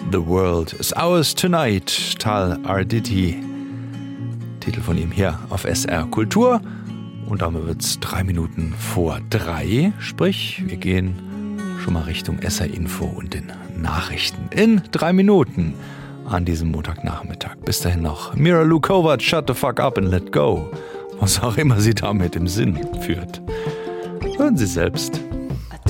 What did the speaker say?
The World is Ours Tonight, Tal Arditi. Titel von ihm hier auf SR Kultur. Und damit wird es 3 Minuten vor 3. Sprich, wir gehen schon mal Richtung SR Info und den Nachrichten in 3 Minuten an diesem Montagnachmittag. Bis dahin noch Mira Lukova, Shut the Fuck Up and Let Go. Was auch immer sie damit im Sinn führt. Hören Sie selbst.